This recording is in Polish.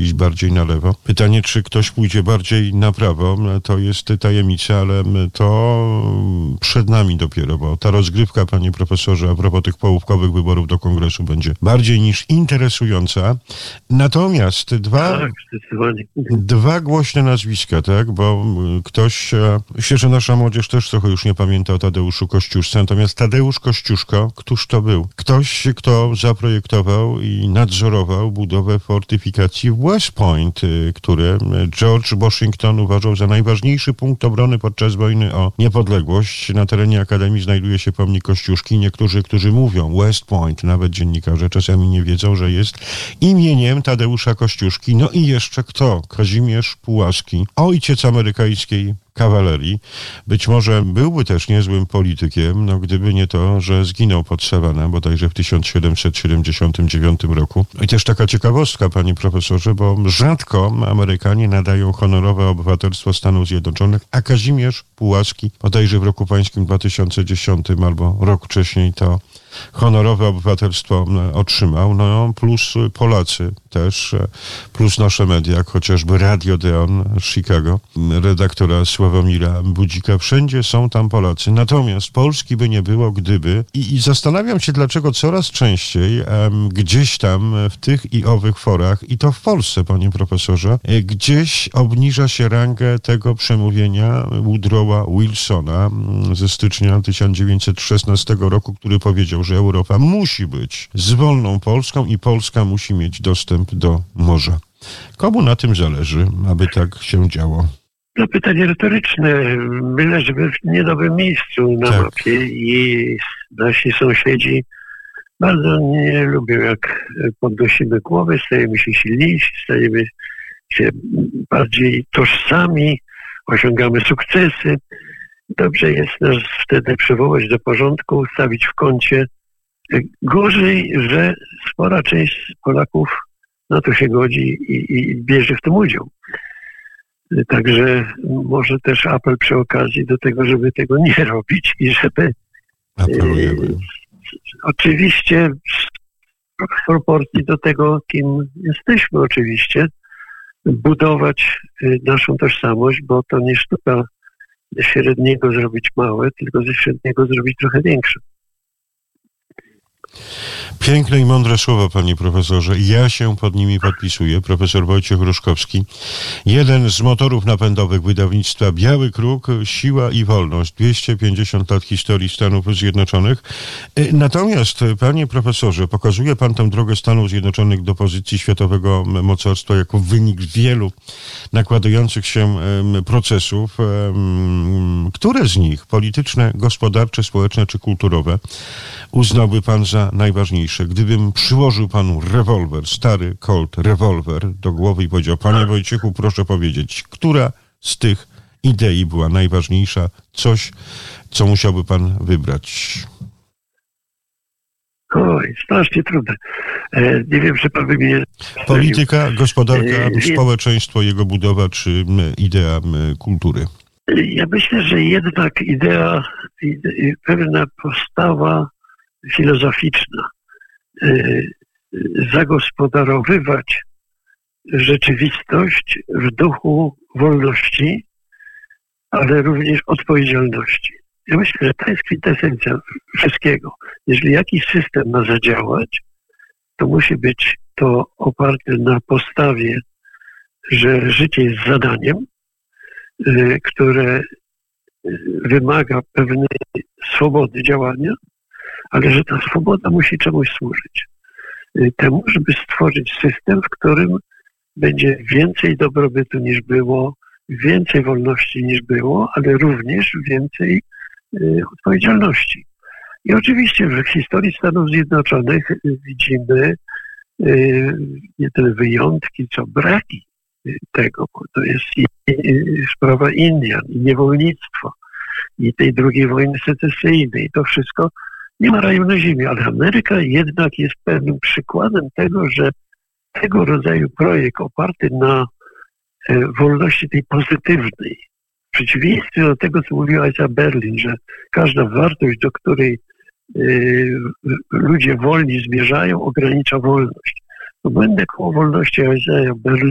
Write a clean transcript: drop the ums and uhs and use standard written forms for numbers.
iść bardziej na lewo. Pytanie, czy ktoś pójdzie bardziej na prawo, to jest tajemnica, ale to przed nami dopiero, bo ta rozgrywka, panie profesorze, a propos tych połówkowych wyborów do Kongresu będzie bardziej niż interesująca. Natomiast dwa głośne nazwiska, tak, bo ktoś, myślę, że nasza młodzież też trochę już nie pamięta o Tadeuszu Kościuszce, natomiast Tadeusz Kościuszko, któż to był? Ktoś, kto zaprojektował i nadzorował budowę fortyfikacji w West Point, które George Washington uważał za najważniejszy punkt obrony podczas wojny o niepodległość. Na terenie Akademii znajduje się pomnik Kościuszki. Niektórzy, którzy mówią West Point, nawet dziennikarze czasami nie wiedzą, że jest imieniem Tadeusza Kościuszki. No i jeszcze kto? Kazimierz Pułaski, ojciec amerykańskiej kawalerii. Być może byłby też niezłym politykiem, gdyby nie to, że zginął pod Savannah, bodajże w 1779 roku. I też taka ciekawostka, panie profesorze, bo rzadko Amerykanie nadają honorowe obywatelstwo Stanów Zjednoczonych, a Kazimierz Pułaski, bodajże w roku pańskim 2010 albo rok wcześniej, to honorowe obywatelstwo otrzymał, plus Polacy też, plus nasze media, jak chociażby Radio Deon z Chicago, redaktora Sławomira Budzika. Wszędzie są tam Polacy. Natomiast Polski by nie było, gdyby, i zastanawiam się, dlaczego coraz częściej gdzieś tam w tych i owych forach, i to w Polsce, panie profesorze, gdzieś obniża się rangę tego przemówienia Woodrowa Wilsona ze stycznia 1916 roku, który powiedział, że Europa musi być z wolną Polską i Polska musi mieć dostęp do morza. Komu na tym zależy, aby tak się działo? No, pytanie retoryczne. My leżymy w niedobrym miejscu na mapie i nasi sąsiedzi bardzo nie lubią, jak podnosimy głowę, stajemy się silniejsi, stajemy się bardziej tożsami, osiągamy sukcesy. Dobrze jest nas wtedy przywołać do porządku, stawić w kącie. Gorzej, że spora część Polaków na to się godzi i bierze w tym udział. Także może też apel przy okazji do tego, żeby tego nie robić i żeby oczywiście w proporcji do tego, kim jesteśmy oczywiście, budować naszą tożsamość, bo to nie sztuka ze średniego zrobić małe, tylko ze średniego zrobić trochę większe. Piękne i mądre słowa, panie profesorze. Ja się pod nimi podpisuję. Profesor Wojciech Ruszkowski. Jeden z motorów napędowych wydawnictwa Biały Kruk, Siła i Wolność. 250 lat historii Stanów Zjednoczonych. Natomiast, panie profesorze, pokazuje pan tę drogę Stanów Zjednoczonych do pozycji światowego mocarstwa jako wynik wielu nakładających się procesów. Które z nich, polityczne, gospodarcze, społeczne czy kulturowe, uznałby pan za najważniejsze? Gdybym przyłożył panu rewolwer, stary Colt rewolwer do głowy i powiedział, panie Wojciechu, proszę powiedzieć, która z tych idei była najważniejsza? Coś, co musiałby pan wybrać? Oj, strasznie trudne. Nie wiem, czy pan by mnie... Polityka, gospodarka, społeczeństwo, jego budowa, czy idea kultury? Ja myślę, że jednak idea, pewna postawa filozoficzna, zagospodarowywać rzeczywistość w duchu wolności, ale również odpowiedzialności. Ja myślę, że to jest kwintesencja wszystkiego. Jeżeli jakiś system ma zadziałać, to musi być to oparte na postawie, że życie jest zadaniem, które wymaga pewnej swobody działania, ale że ta swoboda musi czemuś służyć. Temu, żeby stworzyć system, w którym będzie więcej dobrobytu niż było, więcej wolności niż było, ale również więcej odpowiedzialności. I oczywiście w historii Stanów Zjednoczonych widzimy nie tyle wyjątki, co braki tego, bo to jest i sprawa Indian, i niewolnictwo, i tej drugiej wojny secesyjnej. To wszystko nie ma raju na ziemi, ale Ameryka jednak jest pewnym przykładem tego, że tego rodzaju projekt oparty na wolności tej pozytywnej, w przeciwieństwie do tego, co mówiła Isaiah Berlin, że każda wartość, do której ludzie wolni zmierzają, ogranicza wolność. To błędne koło wolności Isaiah Berlin